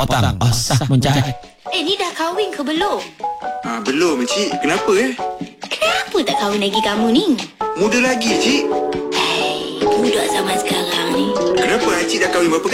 Otang, sah mencahit. Ni dah kahwin ke belum? Belum, Cik. Kenapa Kenapa tak kahwin lagi kamu ni? Muda lagi, Cik. Budak zaman sekarang ni. Kenapa Cik dah kahwin berapa